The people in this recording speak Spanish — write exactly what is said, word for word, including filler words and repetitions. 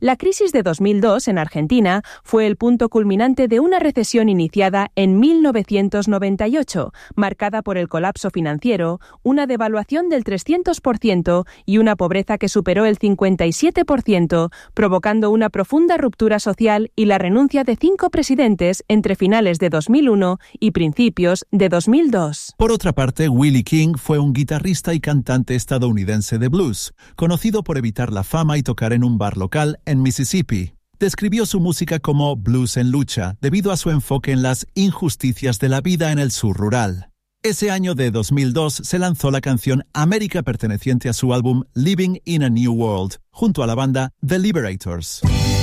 La crisis de dos mil dos en Argentina fue el punto culminante de una recesión iniciada en mil novecientos noventa y ocho, marcada por el colapso financiero, una devaluación del trescientos por ciento y una pobreza que superó el cincuenta y siete por ciento, provocando una profunda ruptura social y la renuncia de cinco presidentes entre finales de dos mil uno y principios de dos mil dos. Por otra parte, Willie King fue un guitarrista y cantante estadounidense de blues, conocido por evitar la fama y tocar en un bar local en Mississippi. Describió su música como blues en lucha, debido a su enfoque en las injusticias de la vida en el sur rural. Ese año de dos mil dos se lanzó la canción América, perteneciente a su álbum Living in a New World, junto a la banda The Liberators.